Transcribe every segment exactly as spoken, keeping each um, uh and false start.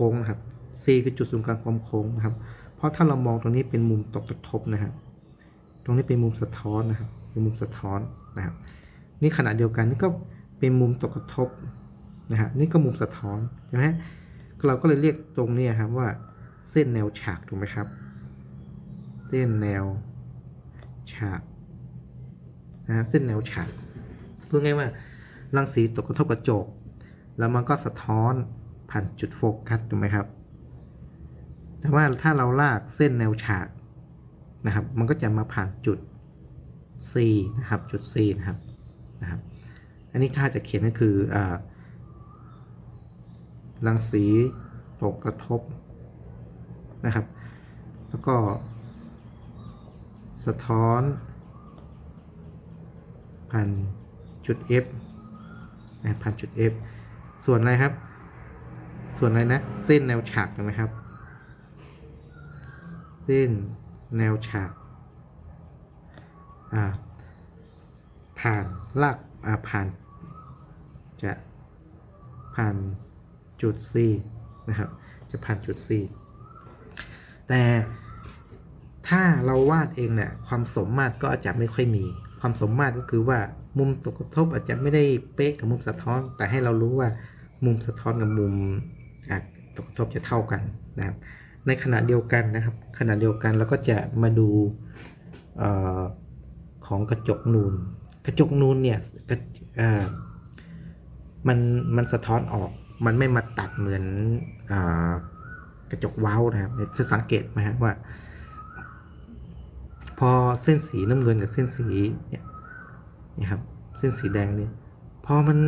ค้งนะครับ C คือจุดศูนย์กลางความโค้งนะครับเพราะถ้าเรามองตรงนี้เป็นมุมตกกระทบนะครับตรงนี้เป็นมุมสะท้อนนะครับเป็นมุมสะท้อนนะครับนี่ขณะเดียวกันนี่ก็เป็นมุมตกกระทบนะครับนี่ก็มุมสะท้อนใช่ไหมเราก็เลยเรียกตรงนี้ครับว่าเส้นแนวฉากถูกไหมครับเส้นแนวฉากนะครับเส้นแนวฉากพูดง่ายว่ารังสีตกกระทบกระจกแล้วมันก็สะท้อนผ่านจุดโฟกัสถูกไหมครับแต่ว่าถ้าเราลากเส้นแนวฉากนะครับมันก็จะมาผ่านจุด C นะครับจุด C นะครับนะครับอันนี้ถ้าจะเขียนก็คืออ่ารังสีตกกระทบนะครับแล้วก็สะท้อนผ่านจุด F นะผ่านจุด F ส่วนอะไรครับส่วนอะไรนะเส้นแนวฉากถูกไหมครับเส้นแนวฉากอ่าผ่านลากอ่าผ่านจะผ่านจุด C นะครับจะผ่านจุด C แต่ถ้าเราวาดเองเนี่ยความสมมาตรก็อาจจะไม่ค่อยมีความสมมาตรก็คือว่ามุมตกกระทบอาจจะไม่ได้เป๊ะกับมุมสะท้อนแต่ให้เรารู้ว่ามุมสะท้อนกับมุมตกกระทบจะเท่ากันนะครับในขณะเดียวกันนะครับขณะเดียวกันเราก็จะมาดูออของกระจกนูนกระจกนูนเนี่ยมันมันสะท้อนออกมันไม่มาตัดเหมือนอกระจกเว้านะครับจะสังเกตไหมครับว่าพอเส้นสีน้ำเงินกับเส้นสีเนี่ยนี่ครับเส้นสีแดงนี่พอมัน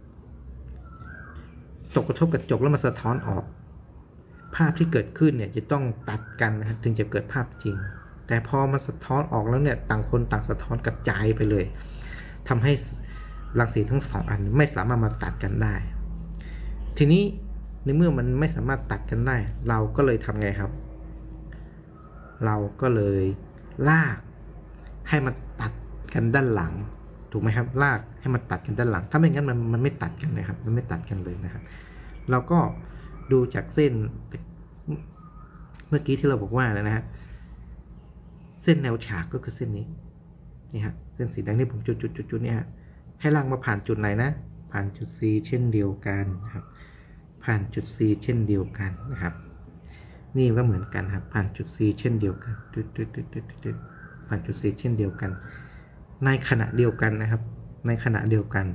ตกกระทบกระจกแล้วมันสะท้อนออกภาพที่เกิดขึ้นเนี่ยจะต้องตัดกันนะครับถึงจะเกิดภาพจริงแต่พอมันสะท้อนออกแล้วเนี่ยต่างคนต่างสะท้อนกระจายไปเลยทำให้รังสีทั้งสองอันไม่สามารถมาตัดกันได้ทีนี้ในเมื่อมันไม่สามารถตัดกันได้เราก็เลยทำไงครับเราก็เลยลากให้มันตัดกันด้านหลังถูกไหมครับลากให้มันตัดกันด้านหลังถ้าไม่งั้นมันมันไม่ตัดกันนะครับมันไม่ตัดกันเลยนะครับเราก็ดูจากเส้นเมื่อกี้ที่เราบอกว่านะฮะเส้นแนวฉากก็คือเส้นนี้นี่ฮะเส้นสีแดงที่ผมจุดจุดจุดจุดเนี่ยให้ลากมาผ่านจุดไหนนะผ่านจุด C เช่นเดียวกันนะครับผ่านจุด C เช่นเดียวกันนะครับนี่ก็เหมือนกันครับผ่านจุด C เช่นเดียวกันตึ๊ดตึ๊ดตึ๊ดตึ๊ดตึ๊ดผ่านจุด C เช่นเดียวกันในขณะเดียวกันนะครับในขณะเดียวกัน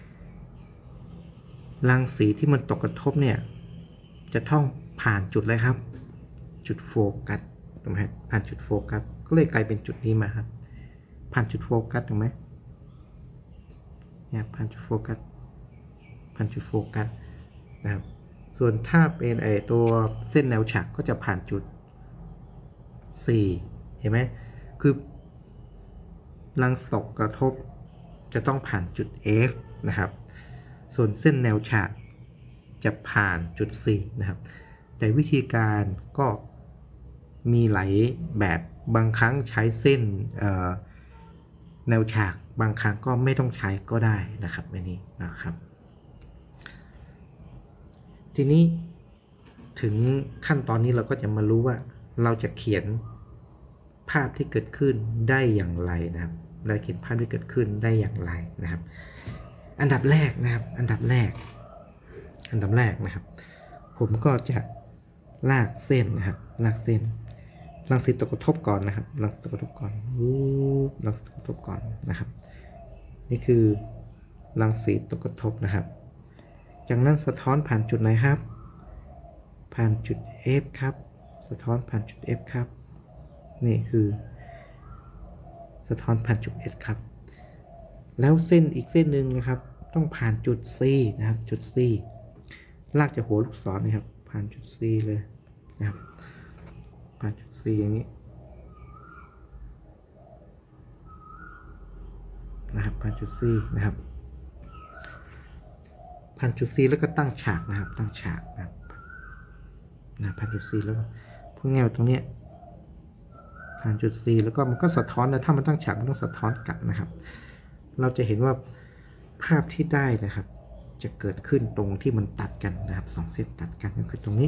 รังสีที่มันตกกระทบเนี่ยจะต้องผ่านจุดอะไรครับจุดโฟกัสถูกไหมผ่านจุดโฟกัสก็เลยกลายเป็นจุดนี้มาครับผ่านจุดโฟกัสถูกไหมเนี่ยผ่านจุดโฟกัสผ่านจุดโฟกัสนะครับส่วนถ้าเป็นไอตัวเส้นแนวฉากก็จะผ่านจุด C เห็นไหมคือรังตกกระทบจะต้องผ่านจุด F นะครับส่วนเส้นแนวฉากจะผ่านจุด C นะครับแต่วิธีการก็มีหลายแบบบางครั้งใช้เส้นแนวฉากบางครั้งก็ไม่ต้องใช้ก็ได้นะครับอันนี้นะครับทีนี้ถึงขั้นตอนนี้เราก็จะมารู้ว่าเราจะเขียนภาพที่เกิดขึ้นได้อย่างไรนะครับเราเขียนภาพที่เกิดขึ้นได้อย่างไรนะครับอันดับแรกนะครับอันดับแรกอันดับแรกนะครับผมก็จะลากเส้นนะครับลากเส้นรังสีตกกระทบก่อนนะครับรังสีตกกระทบก่อนวูบรังสีตกกระทบก่อนนะครับนี่คือรังสีตกกระทบนะครับจากนั้นสะท้อนผ่านจุดไหนครับผ่านจุด F ครับสะท้อนผ่านจุด F ครับนี่คือสะท้อนผ่านจุด F ครับแล้วเส้นอีกเส้นหนึ่งนะครับต้องผ่านจุด C นะครับจุด C ลากจากหัวลูกศรนะครับผ่านจุด C เลยนะครับผ่านจุด C อย่างนี้นะครับผ่านจุด C นะครับผ่านจุด C แล้วก็ตั้งฉากนะครับตั้งฉากนะครับนะผ่านจุด C แล้วพวกแนวตรงนี้ผ่านจุด C แล้วก็มันก็สะท้อนนะถ้ามันตั้งฉากมันต้องสะท้อนกลับนะครับเราจะเห็นว่าภาพที่ได้นะครับจะเกิดขึ้นตรงที่มันตัดกันนะครับสองเส้นตัดกันก็คือตรงนี้